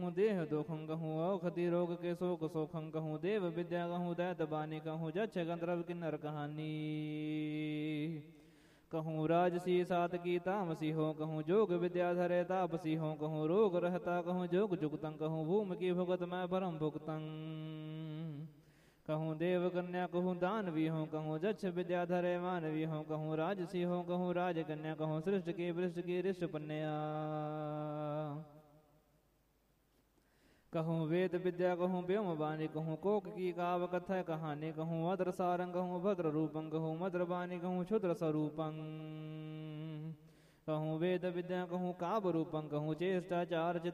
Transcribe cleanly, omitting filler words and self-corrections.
कहूँ देह दोखं कहूँ औखति रोग के शोक सोखं कहूँ देव विद्या कहूँ दैत बानी कहूँ जच्छ गंधर्व किन्नर कहानी कहूँ राजसी सात की तामसी हो कहूँ जोग विद्या धरे तापसी हो कहूँ रोग रहता कहूँ जोग जुगतं कहूँ भूमि की भुगत मैं परम भुगतं कहूँ देव कन्या कहूँ दानवी हो कहूँ जच्छ विद्या धरे मानवी हो कहूँ राजसी हो कहूँ राज कन्या कहूँ सृष्टि की वृष्टि की ऋष पन्या कहूँ वेद विद्या कहूँ व्योम वाणी कहूँ कोक की काव कथा कहानी कहूँ अद्र सारंग कहूँ भद्र रूपं कहूँ मद्र वाणी कहूँ क्षुद्र स्वरूपं कहूँ वेद विद्या कहूँ काव रूपं कहूँ चेष्टाचार चित